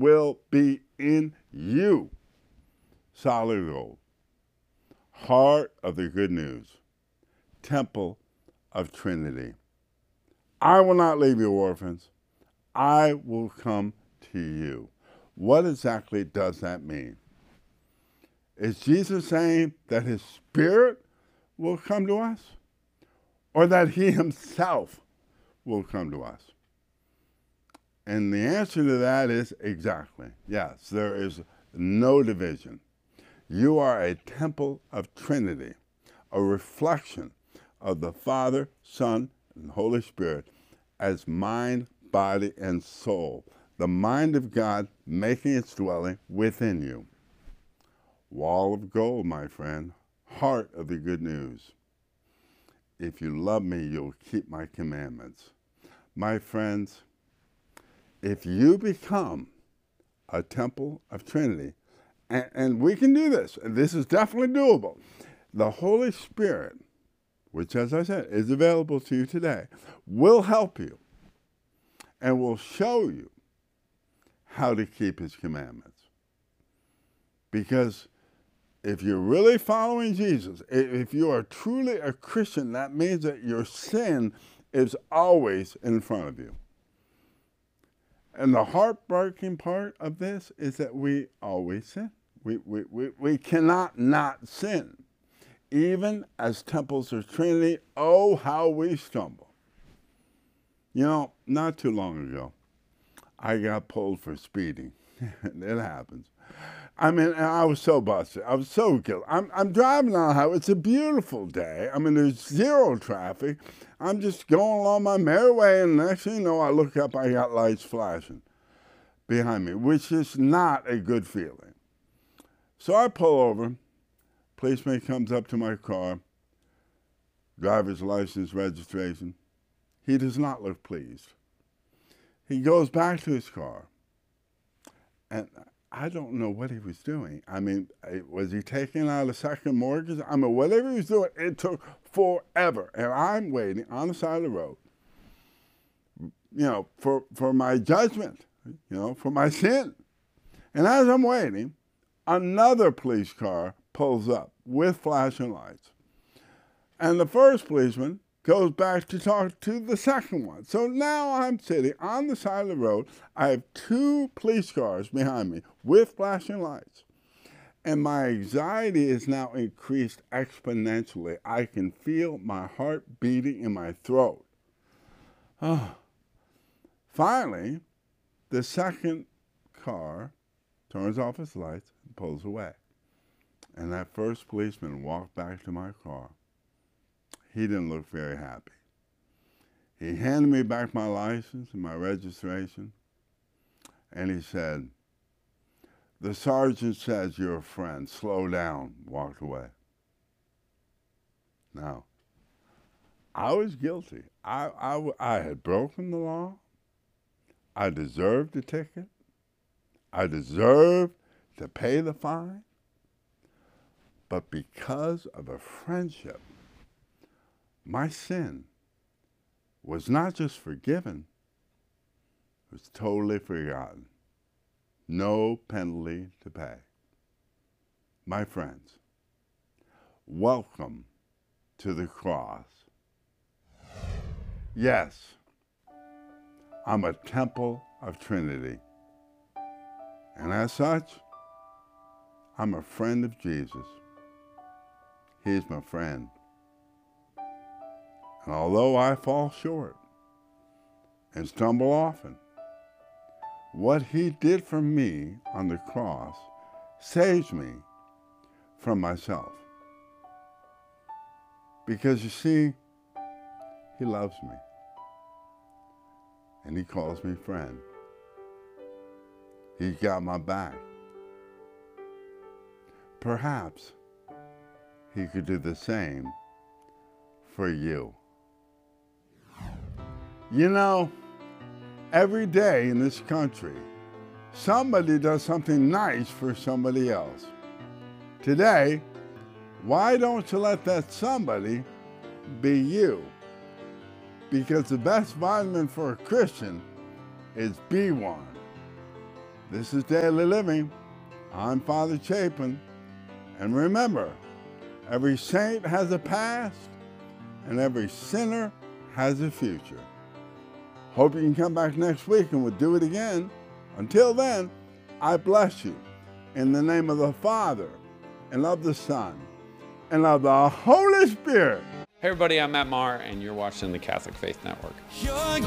will be in you. Solid gold. Heart of the good news. Temple of Trinity. I will not leave you orphans. I will come to you. What exactly does that mean? Is Jesus saying that his Spirit will come to us? Or that he himself will come to us? And the answer to that is exactly. Yes, there is no division. You are a temple of Trinity, a reflection of the Father, Son, and Holy Spirit as mind, body, and soul. The mind of God making its dwelling within you. Wall of gold, my friend, heart of the good news. If you love me, you'll keep my commandments. My friends, if you become a temple of Trinity, and we can do this, and this is definitely doable, the Holy Spirit, which, as I said, is available to you today, will help you and will show you how to keep his commandments. Because if you're really following Jesus, if you are truly a Christian, that means that your sin is always in front of you. And the heartbreaking part of this is that we always sin. We cannot not sin. Even as temples of Trinity, oh, how we stumble. You know, not too long ago, I got pulled for speeding. It happens. I mean, I was so busted. I was so guilty. I'm driving on the highway. It's a beautiful day. I mean, there's zero traffic. I'm just going along my merry way, and next thing you know, I look up, I got lights flashing behind me, which is not a good feeling. So I pull over. Policeman comes up to my car, driver's license, registration. He does not look pleased. He goes back to his car, and I don't know what he was doing. I mean, was he taking out a second mortgage? I mean, whatever he was doing, it took forever. And I'm waiting on the side of the road, you know, for my judgment, you know, for my sin. And as I'm waiting, another police car pulls up with flashing lights. And the first policeman goes back to talk to the second one. So now I'm sitting on the side of the road. I have two police cars behind me with flashing lights. And my anxiety is now increased exponentially. I can feel my heart beating in my throat. Oh. Finally, the second car turns off its lights and pulls away. And that first policeman walked back to my car. He didn't look very happy. He handed me back my license and my registration, and he said, "The sergeant says you're a friend. Slow down." Walked away. Now, I was guilty. I had broken the law. I deserved the ticket. I deserved to pay the fine. But because of a friendship, my sin was not just forgiven, it was totally forgotten. No penalty to pay. My friends, welcome to the cross. Yes, I'm a temple of Trinity. And as such, I'm a friend of Jesus. He's my friend. And although I fall short and stumble often, what he did for me on the cross saves me from myself. Because you see, he loves me. And he calls me friend. He's got my back. Perhaps he could do the same for you. You know, every day in this country, somebody does something nice for somebody else. Today, why don't you let that somebody be you? Because the best vitamin for a Christian is B1. This is Daily Living. I'm Father Chapin. And remember, every saint has a past, and every sinner has a future. Hope you can come back next week and we'll do it again. Until then, I bless you in the name of the Father, and of the Son, and of the Holy Spirit. Hey everybody, I'm Matt Maher, and you're watching the Catholic Faith Network.